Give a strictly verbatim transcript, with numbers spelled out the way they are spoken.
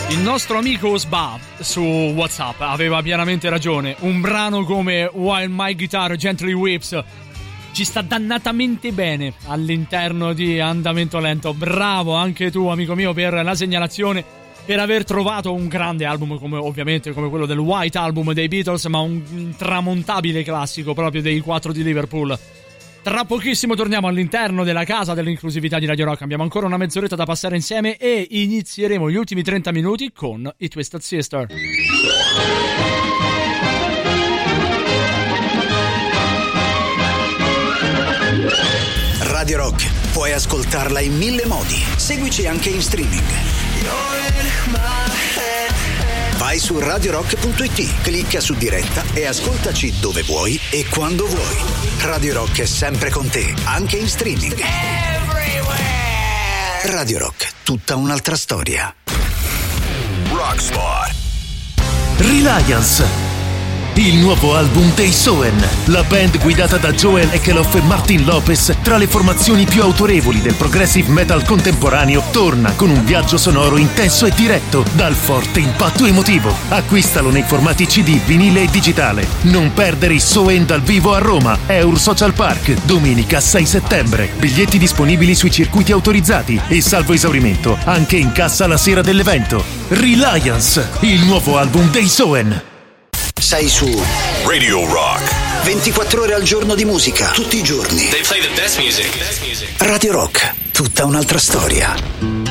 Il nostro amico Sba su WhatsApp aveva pienamente ragione. Un brano come While My Guitar Gently Weeps ci sta dannatamente bene all'interno di Andamento Lento. Bravo anche tu, amico mio, per la segnalazione, per aver trovato un grande album come ovviamente come quello del White Album dei Beatles, ma un tramontabile classico proprio dei quattro di Liverpool. Tra pochissimo torniamo all'interno della casa dell'inclusività di Radio Rock. Abbiamo ancora una mezz'oretta da passare insieme e inizieremo gli ultimi trenta minuti con i Twisted Sister. Radio Rock, puoi ascoltarla in mille modi. Seguici anche in streaming. Vai su radio rock punto it, clicca su diretta e ascoltaci dove vuoi e quando vuoi. Radio Rock è sempre con te, anche in streaming. Radio Rock, tutta un'altra storia. Rockspot. Reliance. Il nuovo album dei Soen, la band guidata da Joel Ekelof e Martin Lopez, tra le formazioni più autorevoli del progressive metal contemporaneo, torna con un viaggio sonoro intenso e diretto dal forte impatto emotivo. Acquistalo nei formati C D, vinile e digitale. Non perdere i Soen dal vivo a Roma, Eur Social Park, domenica sei settembre. Biglietti disponibili sui circuiti autorizzati e salvo esaurimento anche in cassa la sera dell'evento. Reliance, il nuovo album dei Soen. Sei su Radio Rock. ventiquattro ore al giorno di musica, tutti i giorni. They play the best music. Best music. Radio Rock, tutta un'altra storia.